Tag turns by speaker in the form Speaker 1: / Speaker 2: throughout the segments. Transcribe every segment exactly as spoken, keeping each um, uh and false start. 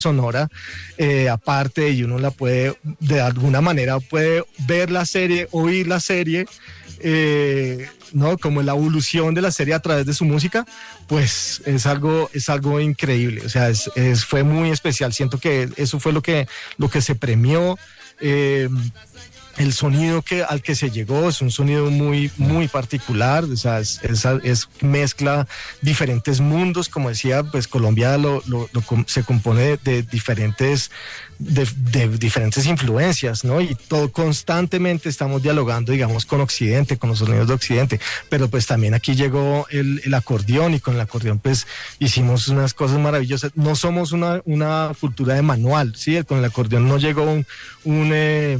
Speaker 1: sonora eh, aparte, y uno la puede, de alguna manera puede ver la serie, oír la serie, eh, ¿no? Como la evolución de la serie a través de su música, pues es algo, es algo increíble. O sea, es, es, fue muy especial. Siento que eso fue lo que, lo que se premió. Eh, El sonido que, al que se llegó es un sonido muy, muy particular, o sea, es, es, es mezcla diferentes mundos, como decía, pues Colombia lo, lo, lo, se compone de, de diferentes, de, de diferentes influencias, ¿no? Y todo constantemente estamos dialogando, digamos, con Occidente, con los sonidos de Occidente, pero pues también aquí llegó el, el acordeón, y con el acordeón pues hicimos unas cosas maravillosas. No somos una, una cultura de manual, ¿sí? Con el acordeón no llegó un... un eh,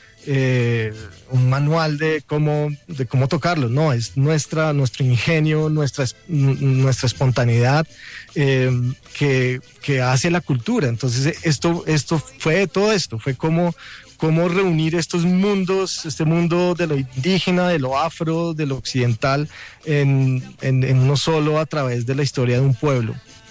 Speaker 1: Eh, un manual de cómo, de cómo tocarlo, no, es nuestra, nuestro ingenio, nuestra, nuestra espontaneidad eh, que, que hace la cultura. Entonces esto, esto fue todo esto, fue como, como reunir estos mundos, este mundo de lo indígena, de lo afro, de lo occidental, en, en, en uno solo a través de la historia de un pueblo.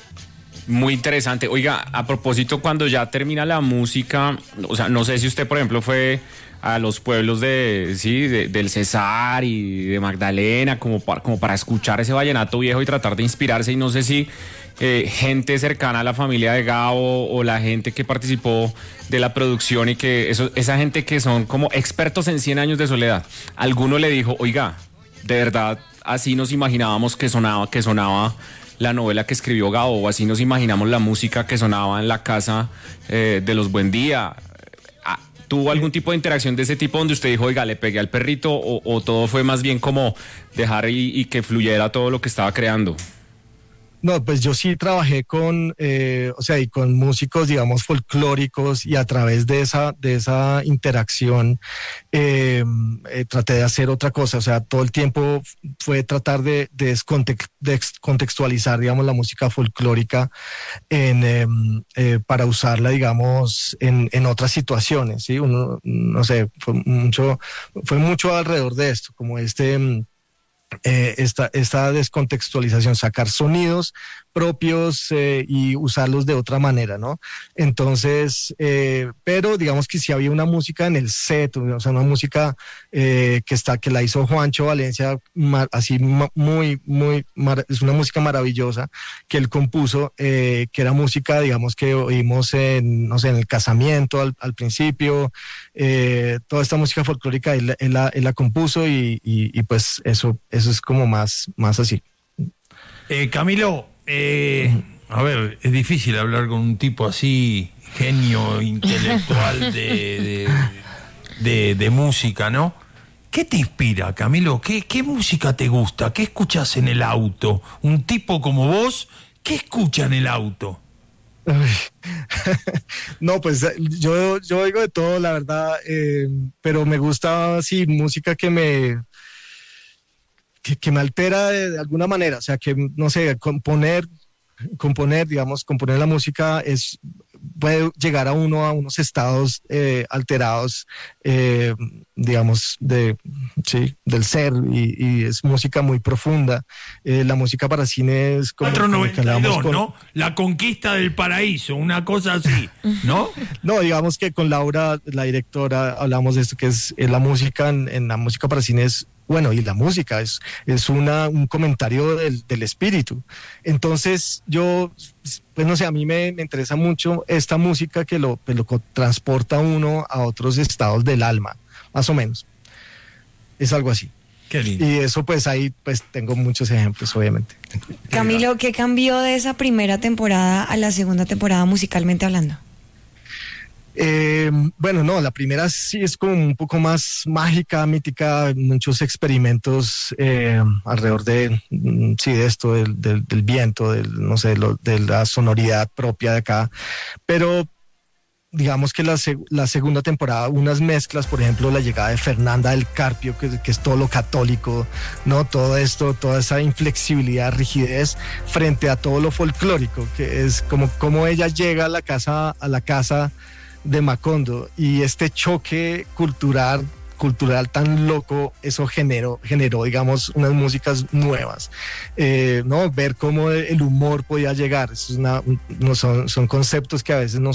Speaker 2: Muy interesante. Oiga, a propósito, cuando ya termina la música, o sea, no sé si usted, por ejemplo, fue a los pueblos de, sí, de, del Cesar y de Magdalena, como para, como para escuchar ese vallenato viejo y tratar de inspirarse, y no sé si eh, gente cercana a la familia de Gabo o la gente que participó de la producción, y que eso, esa gente que son como expertos en cien años de soledad, alguno le dijo, oiga, de verdad, así nos imaginábamos que sonaba, que sonaba la novela que escribió Gabo, o así nos imaginamos la música que sonaba en la casa eh, de los Buendía. ¿Tuvo algún tipo de interacción de ese tipo donde usted dijo, oiga, le pegué al perrito, o, o todo fue más bien como dejar y, y que fluyera todo lo que estaba creando?
Speaker 1: No, pues yo sí trabajé con, eh, o sea, y con músicos, digamos, folclóricos, y a través de esa, de esa interacción eh, eh, traté de hacer otra cosa. O sea, todo el tiempo fue tratar de, de, descontext, de descontextualizar, digamos, la música folclórica en, eh, eh, para usarla, digamos, en, en otras situaciones, ¿sí? Uno, no sé, fue mucho, fue mucho alrededor de esto, como este... Eh, esta, esta descontextualización, sacar sonidos propios eh, y usarlos de otra manera, ¿no? Entonces, eh, pero digamos que sí había una música en el set, o sea, una música eh, que está, que la hizo Juancho Valencia, ma, así ma, muy, muy, mar, es una música maravillosa que él compuso, eh, que era música, digamos, que oímos en, no sé, en el casamiento al, al principio, eh, toda esta música folclórica él, él, la, él la compuso, y, y, y pues eso, eso es como más, más así.
Speaker 3: Eh, Camilo, eh, a ver, es difícil hablar con un tipo así, genio intelectual de, de, de, de música, ¿no? ¿Qué te inspira, Camilo? ¿Qué, qué música te gusta? ¿Qué escuchas en el auto? Un tipo como vos, ¿qué escucha en el auto?
Speaker 1: No, pues yo, yo oigo de todo, la verdad, eh, pero me gusta, sí, música que me... Que, que me altera de, de alguna manera, o sea, que, no sé, componer, componer, digamos, componer la música es, puede llegar a uno a unos estados eh, alterados, eh, digamos, de, sí, del ser, y, y es música muy profunda. Eh, la música para cine es como...
Speaker 3: cuatro noventa y dos,
Speaker 1: con,
Speaker 3: ¿no? La conquista del paraíso, una cosa así, ¿no?
Speaker 1: No, digamos que con Laura, la directora, hablamos de esto, que es, es la música, en, en la música para cine es... Bueno, y la música es, es una, un comentario del, del espíritu. Entonces yo, pues no sé, a mí me, me interesa mucho esta música que lo, pues, lo transporta a uno a otros estados del alma, más o menos. Es algo así.
Speaker 3: Qué lindo.
Speaker 1: Y eso pues ahí pues tengo muchos ejemplos, obviamente.
Speaker 4: Camilo, ¿qué cambió de esa primera temporada a la segunda temporada musicalmente hablando?
Speaker 1: Eh, bueno, no, la primera sí es como un poco más mágica, mítica, muchos experimentos eh, alrededor de, sí, de esto, del, del, del viento, del, no sé, lo, de la sonoridad propia de acá, pero digamos que la, la segunda temporada, unas mezclas, por ejemplo, la llegada de Fernanda del Carpio, que, que es todo lo católico, ¿no? Todo esto, toda esa inflexibilidad, rigidez, frente a todo lo folclórico, que es como, como ella llega a la casa, a la casa de Macondo, y este choque cultural cultural tan loco, eso generó, generó digamos, unas músicas nuevas, eh, ¿no? Ver cómo el humor podía llegar, eso es una, no son, son conceptos que a veces no